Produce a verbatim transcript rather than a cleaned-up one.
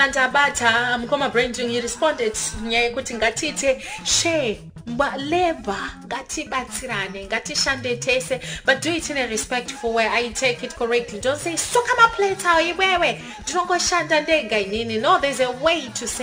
Antabata mkoma brain you responded nyaye kuti ngatite share labor ngati batsirane ngati shande tese, but do it in a respectful way. I take it correctly. Don't say suka ma plate ayi wewe ndinongo shanda ndega inini. No, there's a way to say